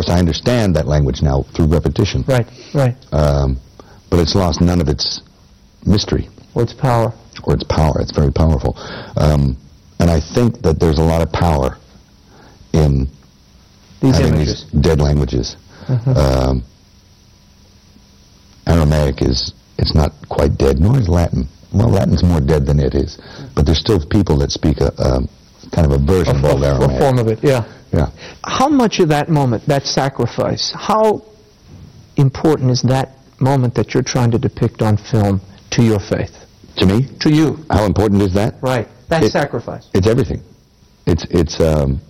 course, I understand that language now through repetition. Right, right. But it's lost none of its mystery. Or its power. Or its power. It's very powerful. And I think that there's a lot of power in having these dead languages. Aramaic it's not quite dead, nor is Latin. Well, Latin's more dead than it is. But there's still people that speak a kind of a version of Old Aramaic. A form of it, yeah. Yeah. How much of that moment, that sacrifice, how important is that moment that you're trying to depict on film to your faith? To me? To you. How important is that? Right. That sacrifice. It's everything. It's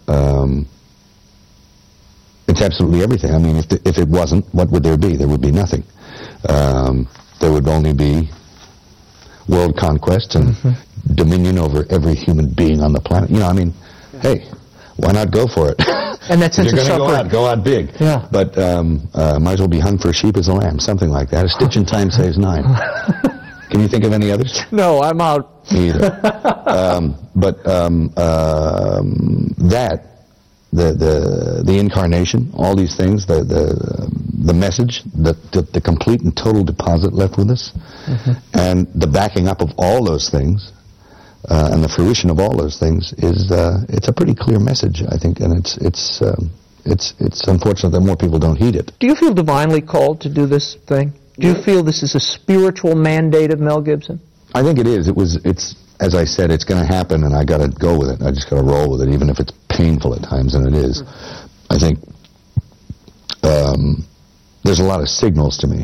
absolutely everything. I mean, if it wasn't, what would there be? There would be nothing. There would only be world conquest and dominion over every human being on the planet. You know, I mean, hey, why not go for it? And that sense of suffering. You're going to go out big. Yeah. But might as well be hung for a sheep as a lamb, something like that. A stitch in time saves 9. Can you think of any others? No, I'm out. Me either. The incarnation, all these things, the message, the complete and total deposit left with us, and the backing up of all those things, and the fruition of all those things is it's a pretty clear message, I think, and it's unfortunate that more people don't heed it. Do you feel divinely called to do this thing? Do you feel this is a spiritual mandate of Mel Gibson? I think it is. It's as I said, it's going to happen, and I got to go with it. I just got to roll with it, even if it's painful at times, and it is. I think there's a lot of signals to me.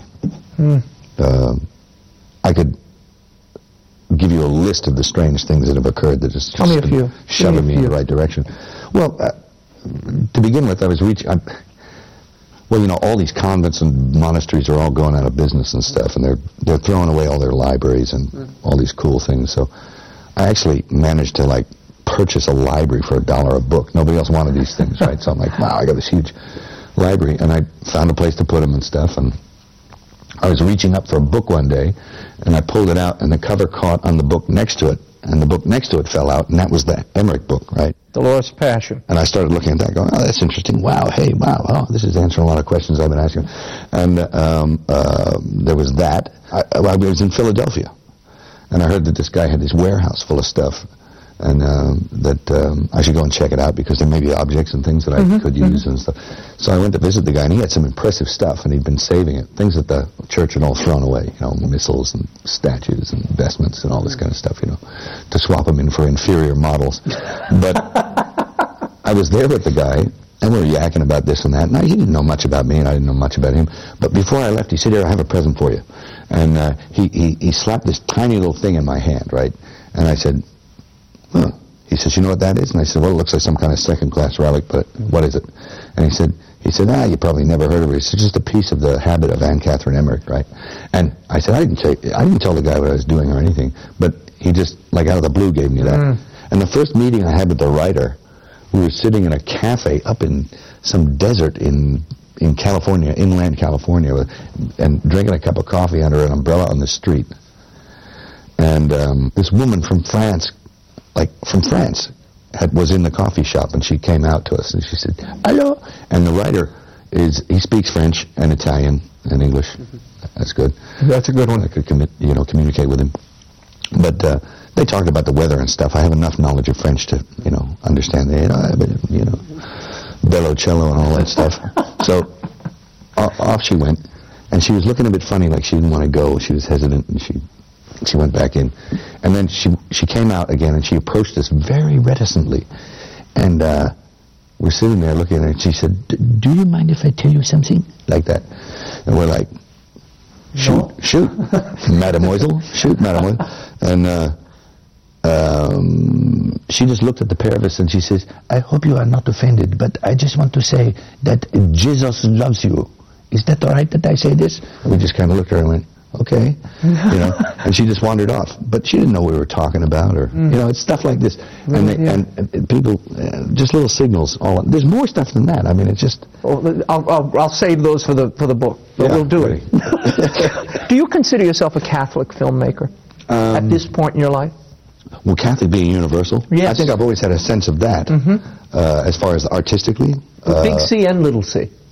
I could give you a list of the strange things that have occurred that just Tell me a few. Shoving me in the right direction. Well, to begin with, I was reaching. Well, you know, all these convents and monasteries are all going out of business and stuff, and they're throwing away all their libraries and all these cool things. So I actually managed to, like, purchase a library for $1 a book. Nobody else wanted these things, right? So I'm like, wow, I got this huge library. And I found a place to put them and stuff, and I was reaching up for a book one day, and I pulled it out, and the cover caught on the book next to it, and the book next to it fell out, and that was the Emmerich book, right? Dolores Passion. And I started looking at that going, oh, that's interesting. Wow, hey, wow, oh, this is answering a lot of questions I've been asking. And there was that. I was in Philadelphia, and I heard that this guy had this warehouse full of stuff, and that I should go and check it out because there may be objects and things that I could use and stuff. So I went to visit the guy, and he had some impressive stuff, and he'd been saving it, things that the church had all thrown away, you know, missiles and statues and vestments and all this kind of stuff, you know, to swap them in for inferior models. But I was there with the guy, and we were yakking about this and that, and he didn't know much about me, and I didn't know much about him. But before I left, he said, here, I have a present for you. And he slapped this tiny little thing in my hand, right? And I said, huh. He says, you know what that is? And I said, well, it looks like some kind of second-class relic, but what is it? And he said, you probably never heard of it. It's just a piece of the habit of Anne Catherine Emmerich, right? And I said, I didn't tell the guy what I was doing or anything, but he just, like out of the blue, gave me that. And the first meeting I had with the writer, we were sitting in a cafe up in some desert in California, inland California, and drinking a cup of coffee under an umbrella on the street. And this woman from France, was in the coffee shop, and she came out to us, and she said, hello. And the writer he speaks French and Italian and English. That's good. That's a good one. I could communicate with him. But they talked about the weather and stuff. I have enough knowledge of French to, understand Bellocello and all that stuff. So off she went, and she was looking a bit funny, like she didn't want to go. She was hesitant, and she went back in. And then she came out again, and she approached us very reticently. And we're sitting there looking at her, and she said, do you mind if I tell you something? Like that. And we're like, shoot, mademoiselle, shoot, mademoiselle. And she just looked at the pair of us, and she says, I hope you are not offended, but I just want to say that Jesus loves you. Is that all right that I say this? And we just kind of looked at her and went, okay, and she just wandered off. But she didn't know what we were talking about, or it's stuff like this, and people, just little signals. There's more stuff than that. I mean, it's just. I'll save those for the book, but we'll do it. Do you consider yourself a Catholic filmmaker at this point in your life? Well, Catholic being universal, yes. I think I've always had a sense of that, as far as artistically. Big C and little C.